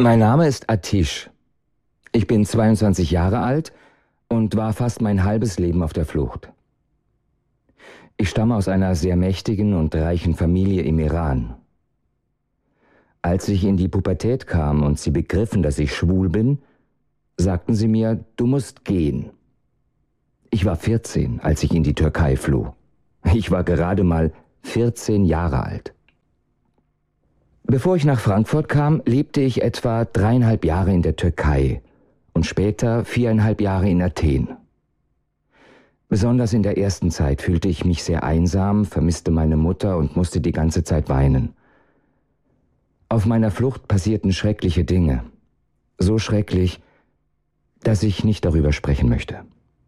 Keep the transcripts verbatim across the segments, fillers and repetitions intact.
Mein Name ist Atish. Ich bin zweiundzwanzig Jahre alt und war fast mein halbes Leben auf der Flucht. Ich stamme aus einer sehr mächtigen und reichen Familie im Iran. Als ich in die Pubertät kam und sie begriffen, dass ich schwul bin, sagten sie mir, du musst gehen. Ich war vierzehn, als ich in die Türkei floh. Ich war gerade mal vierzehn Jahre alt. Bevor ich nach Frankfurt kam, lebte ich etwa dreieinhalb Jahre in der Türkei und später viereinhalb Jahre in Athen. Besonders in der ersten Zeit fühlte ich mich sehr einsam, vermisste meine Mutter und musste die ganze Zeit weinen. Auf meiner Flucht passierten schreckliche Dinge. So schrecklich, dass ich nicht darüber sprechen möchte.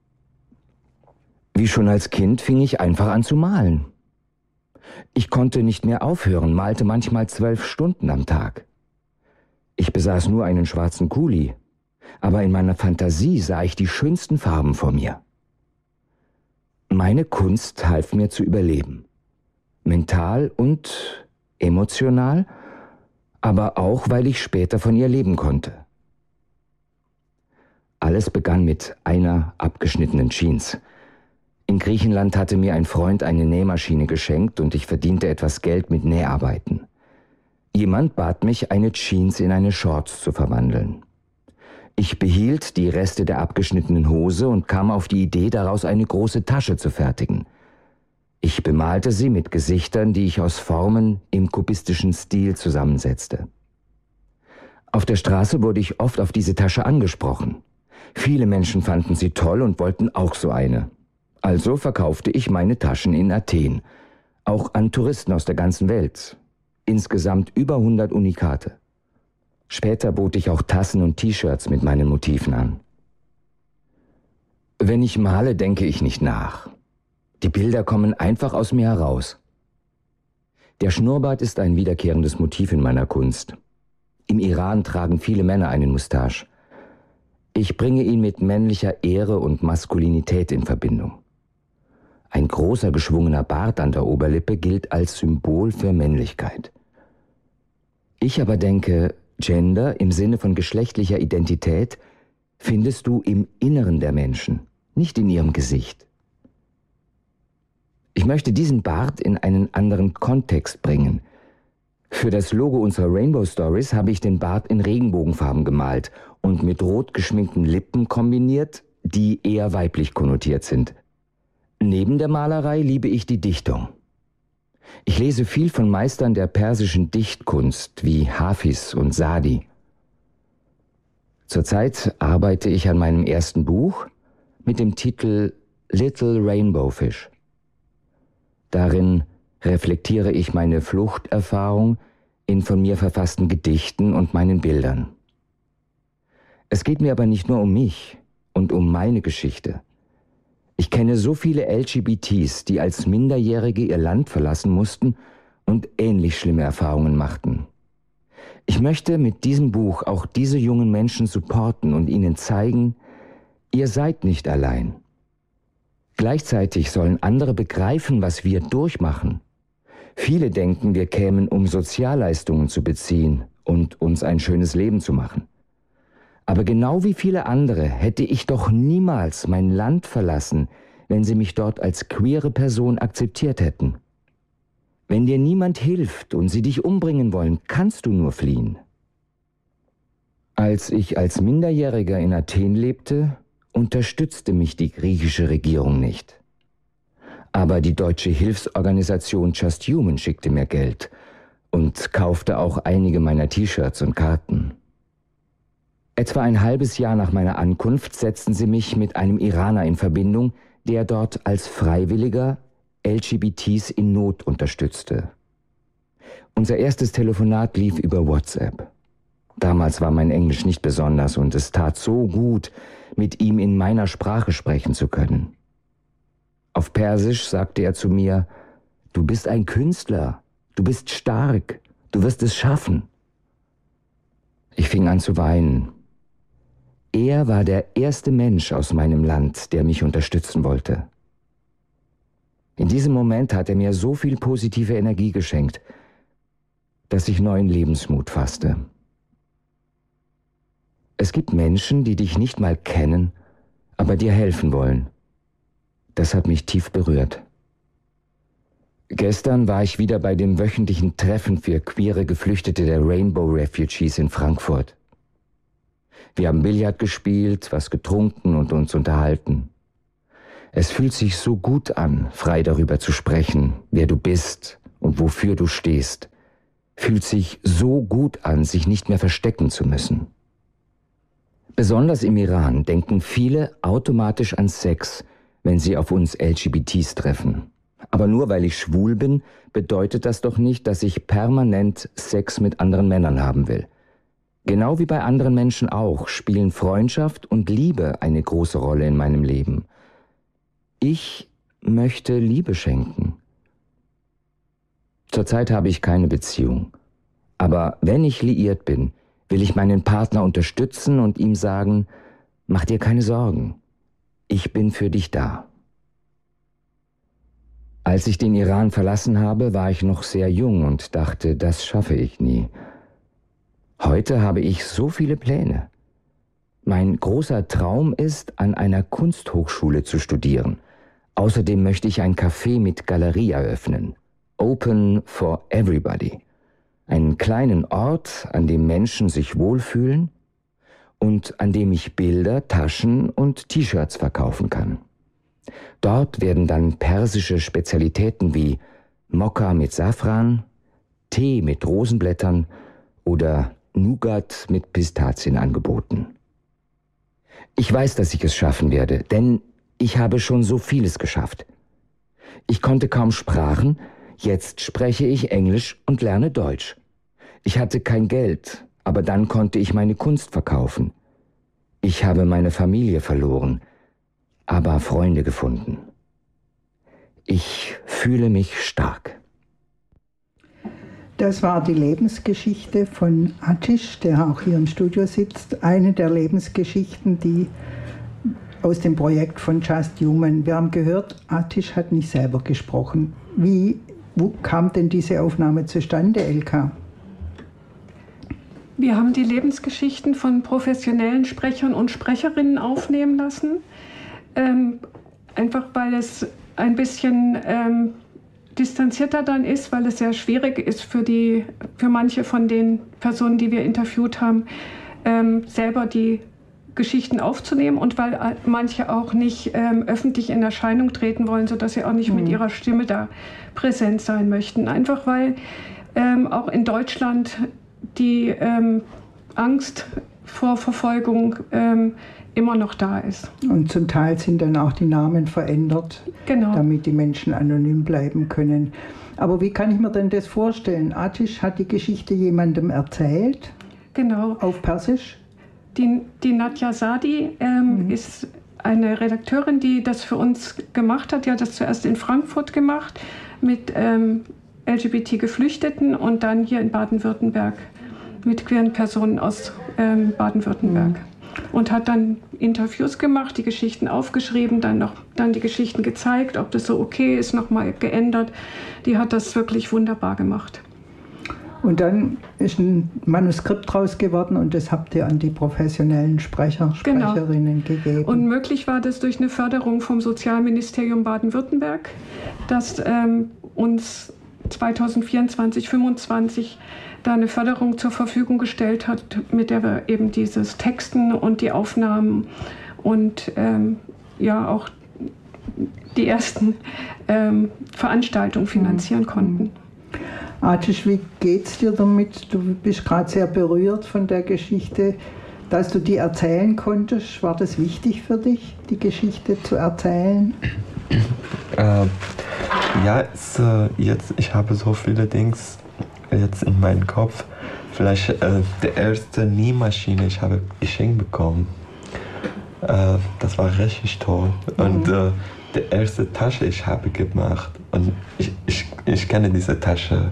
Wie schon als Kind fing ich einfach an zu malen. Ich konnte nicht mehr aufhören, malte manchmal zwölf Stunden am Tag. Ich besaß nur einen schwarzen Kuli, aber in meiner Fantasie sah ich die schönsten Farben vor mir. Meine Kunst half mir zu überleben. Mental und emotional, aber auch, weil ich später von ihr leben konnte. Alles begann mit einer abgeschnittenen Jeans. In Griechenland hatte mir ein Freund eine Nähmaschine geschenkt und ich verdiente etwas Geld mit Näharbeiten. Jemand bat mich, eine Jeans in eine Shorts zu verwandeln. Ich behielt die Reste der abgeschnittenen Hose und kam auf die Idee, daraus eine große Tasche zu fertigen. Ich bemalte sie mit Gesichtern, die ich aus Formen im kubistischen Stil zusammensetzte. Auf der Straße wurde ich oft auf diese Tasche angesprochen. Viele Menschen fanden sie toll und wollten auch so eine. Also verkaufte ich meine Taschen in Athen, auch an Touristen aus der ganzen Welt. Insgesamt über hundert Unikate. Später bot ich auch Tassen und T-Shirts mit meinen Motiven an. Wenn ich male, denke ich nicht nach. Die Bilder kommen einfach aus mir heraus. Der Schnurrbart ist ein wiederkehrendes Motiv in meiner Kunst. Im Iran tragen viele Männer einen Mustache. Ich bringe ihn mit männlicher Ehre und Maskulinität in Verbindung. Ein großer geschwungener Bart an der Oberlippe gilt als Symbol für Männlichkeit. Ich aber denke, Gender im Sinne von geschlechtlicher Identität findest du im Inneren der Menschen, nicht in ihrem Gesicht. Ich möchte diesen Bart in einen anderen Kontext bringen. Für das Logo unserer Rainbow Stories habe ich den Bart in Regenbogenfarben gemalt und mit rot geschminkten Lippen kombiniert, die eher weiblich konnotiert sind. Neben der Malerei liebe ich die Dichtung. Ich lese viel von Meistern der persischen Dichtkunst wie Hafiz und Sadi. Zurzeit arbeite ich an meinem ersten Buch mit dem Titel Little Rainbow Fish. Darin reflektiere ich meine Fluchterfahrung in von mir verfassten Gedichten und meinen Bildern. Es geht mir aber nicht nur um mich und um meine Geschichte. Ich kenne so viele L G B Ts, die als Minderjährige ihr Land verlassen mussten und ähnlich schlimme Erfahrungen machten. Ich möchte mit diesem Buch auch diese jungen Menschen supporten und ihnen zeigen, ihr seid nicht allein. Gleichzeitig sollen andere begreifen, was wir durchmachen. Viele denken, wir kämen, um Sozialleistungen zu beziehen und uns ein schönes Leben zu machen. Aber genau wie viele andere hätte ich doch niemals mein Land verlassen, wenn sie mich dort als queere Person akzeptiert hätten. Wenn dir niemand hilft und sie dich umbringen wollen, kannst du nur fliehen. Als ich als Minderjähriger in Athen lebte, unterstützte mich die griechische Regierung nicht. Aber die deutsche Hilfsorganisation Just Human schickte mir Geld und kaufte auch einige meiner T-Shirts und Karten. Etwa ein halbes Jahr nach meiner Ankunft setzten sie mich mit einem Iraner in Verbindung, der dort als Freiwilliger L G B Ts in Not unterstützte. Unser erstes Telefonat lief über WhatsApp. Damals war mein Englisch nicht besonders und es tat so gut, mit ihm in meiner Sprache sprechen zu können. Auf Persisch sagte er zu mir, du bist ein Künstler, du bist stark, du wirst es schaffen. Ich fing an zu weinen. Er war der erste Mensch aus meinem Land, der mich unterstützen wollte. In diesem Moment hat er mir so viel positive Energie geschenkt, dass ich neuen Lebensmut fasste. Es gibt Menschen, die dich nicht mal kennen, aber dir helfen wollen. Das hat mich tief berührt. Gestern war ich wieder bei dem wöchentlichen Treffen für queere Geflüchtete der Rainbow Refugees in Frankfurt. Wir haben Billard gespielt, was getrunken und uns unterhalten. Es fühlt sich so gut an, frei darüber zu sprechen, wer du bist und wofür du stehst. Fühlt sich so gut an, sich nicht mehr verstecken zu müssen. Besonders im Iran denken viele automatisch an Sex, wenn sie auf uns L G B Ts treffen. Aber nur weil ich schwul bin, bedeutet das doch nicht, dass ich permanent Sex mit anderen Männern haben will. Genau wie bei anderen Menschen auch, spielen Freundschaft und Liebe eine große Rolle in meinem Leben. Ich möchte Liebe schenken. Zurzeit habe ich keine Beziehung. Aber wenn ich liiert bin, will ich meinen Partner unterstützen und ihm sagen, mach dir keine Sorgen, ich bin für dich da. Als ich den Iran verlassen habe, war ich noch sehr jung und dachte, das schaffe ich nie. Heute habe ich so viele Pläne. Mein großer Traum ist, an einer Kunsthochschule zu studieren. Außerdem möchte ich ein Café mit Galerie eröffnen. Open for everybody. Einen kleinen Ort, an dem Menschen sich wohlfühlen und an dem ich Bilder, Taschen und T-Shirts verkaufen kann. Dort werden dann persische Spezialitäten wie Mokka mit Safran, Tee mit Rosenblättern oder Nougat mit Pistazien angeboten. Ich weiß, dass ich es schaffen werde, denn ich habe schon so vieles geschafft. Ich konnte kaum Sprachen, jetzt spreche ich Englisch und lerne Deutsch. Ich hatte kein Geld, aber dann konnte ich meine Kunst verkaufen. Ich habe meine Familie verloren, aber Freunde gefunden. Ich fühle mich stark. Das war die Lebensgeschichte von Atish, der auch hier im Studio sitzt. Eine der Lebensgeschichten, die aus dem Projekt von Just Human. Wir haben gehört, Atish hat nicht selber gesprochen. Wie wo kam denn diese Aufnahme zustande, Elka? Wir haben die Lebensgeschichten von professionellen Sprechern und Sprecherinnen aufnehmen lassen. Ähm, einfach weil es ein bisschen ähm, distanzierter dann ist, weil es sehr schwierig ist für, die, für manche von den Personen, die wir interviewt haben, ähm, selber die Geschichten aufzunehmen und weil manche auch nicht ähm, öffentlich in Erscheinung treten wollen, sodass sie auch nicht mhm. mit ihrer Stimme da präsent sein möchten. Einfach weil ähm, auch in Deutschland die ähm, Angst vor Verfolgung ähm, immer noch da ist. Und zum Teil sind dann auch die Namen verändert, genau, damit die Menschen anonym bleiben können. Aber wie kann ich mir denn das vorstellen? Atish hat die Geschichte jemandem erzählt? Genau. Auf Persisch? Die, die Nadja Sadi ähm, mhm. ist eine Redakteurin, die das für uns gemacht hat. Die hat das zuerst in Frankfurt gemacht mit ähm, L G B T-Geflüchteten und dann hier in Baden-Württemberg mit queeren Personen aus ähm, Baden-Württemberg. Mhm. Und hat dann Interviews gemacht, die Geschichten aufgeschrieben, dann noch dann die Geschichten gezeigt, ob das so okay ist, nochmal geändert. Die hat das wirklich wunderbar gemacht. Und dann ist ein Manuskript draus geworden und das habt ihr an die professionellen Sprecher, Sprecherinnen genau. gegeben. Und möglich war das durch eine Förderung vom Sozialministerium Baden-Württemberg, das ähm, uns zweitausendvierundzwanzig, fünfundzwanzig da eine Förderung zur Verfügung gestellt hat, mit der wir eben dieses Texten und die Aufnahmen und ähm, ja auch die ersten ähm, Veranstaltungen finanzieren mhm. konnten. Atish, wie geht's dir damit? Du bist gerade sehr berührt von der Geschichte, dass du die erzählen konntest. War das wichtig für dich, die Geschichte zu erzählen? Äh, ja, es, äh, jetzt, ich habe so viele Dinge jetzt in meinem Kopf. Vielleicht äh, die erste Nähmaschine, ich habe geschenkt bekommen. Äh, das war richtig toll. Mhm. Und äh, die erste Tasche ich habe gemacht. Und ich, ich, ich kenne diese Tasche.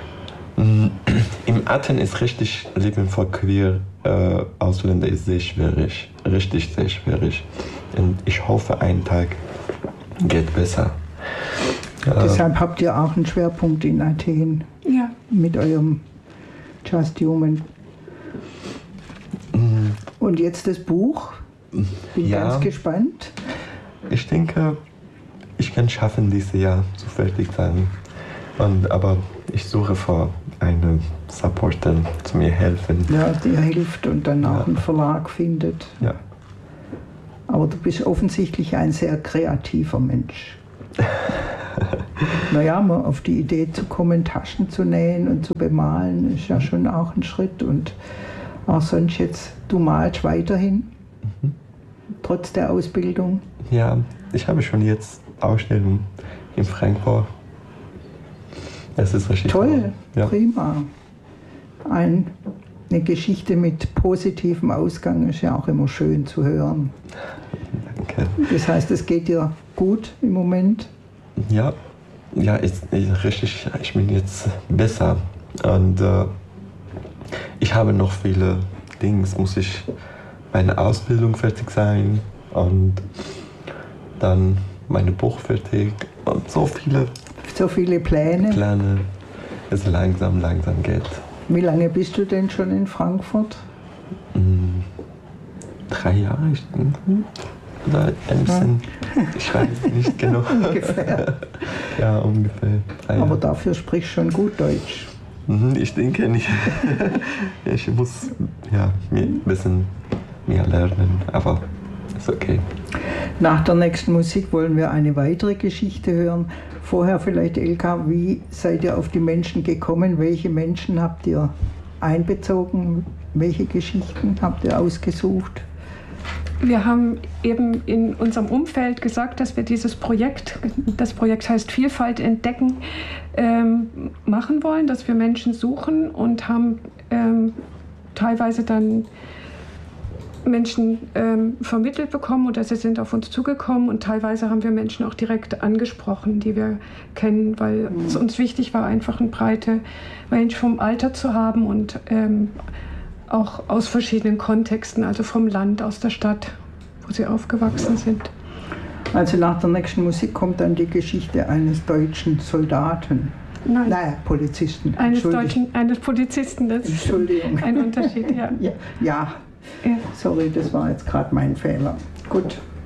Im Athen ist richtig Leben für queer äh, Ausländer ist sehr schwierig. Richtig sehr schwierig. Und ich hoffe, ein Tag geht besser. Äh, Deshalb habt ihr auch einen Schwerpunkt in Athen. Ja. Mit eurem Just Human. Und Und jetzt das Buch. Bin ja, ganz gespannt. Ich denke, ich kann schaffen, dieses Jahr zu fertig sein. Und, aber ich suche vor einem Supporter, zu mir helfen. Ja, der hilft und dann auch ja. einen Verlag findet. Ja. Aber du bist offensichtlich ein sehr kreativer Mensch. Naja, mal auf die Idee zu kommen, Taschen zu nähen und zu bemalen, ist ja schon auch ein Schritt. Und auch sonst jetzt, du malst weiterhin, mhm. trotz der Ausbildung. Ja, ich habe schon jetzt Ausstellung in Frankfurt. Es ist richtig toll, ja. Prima. Ein, eine Geschichte mit positivem Ausgang ist ja auch immer schön zu hören. Danke. Das heißt, es geht dir gut im Moment? Ja, ja, ich, ich, richtig, ich bin jetzt besser. Und äh, ich habe noch viele Dinge. Muss ich meine Ausbildung fertig sein und dann meine Buch fertig und so viele so viele Pläne. Pläne. Es langsam, langsam geht. Wie lange bist du denn schon in Frankfurt? Mm, drei Jahre, ich denke. Oder ein bisschen, ja. Ich weiß nicht genau. Ungefähr. Ja, ungefähr. Drei Jahre. Aber dafür sprichst du schon gut Deutsch. Ich denke nicht. Ich muss ja, ein bisschen mehr lernen, aber ist okay. Nach der nächsten Musik wollen wir eine weitere Geschichte hören. Vorher vielleicht, Elka, wie seid ihr auf die Menschen gekommen? Welche Menschen habt ihr einbezogen? Welche Geschichten habt ihr ausgesucht? Wir haben eben in unserem Umfeld gesagt, dass wir dieses Projekt, das Projekt heißt Vielfalt entdecken, ähm, machen wollen, dass wir Menschen suchen und haben ähm, teilweise dann Menschen ähm, vermittelt bekommen oder sie sind auf uns zugekommen und teilweise haben wir Menschen auch direkt angesprochen, die wir kennen, weil mhm. es uns wichtig war, einfach eine breite Range vom Alter zu haben und ähm, auch aus verschiedenen Kontexten, also vom Land, aus der Stadt, wo sie aufgewachsen sind. Also nach der nächsten Musik kommt dann die Geschichte eines deutschen Soldaten. Nein, Nein Polizisten. Eines, deutschen, eines Polizisten, das ist ein Unterschied, ja. ja. Ja, ja. Sorry, das war jetzt gerade mein Fehler. Gut.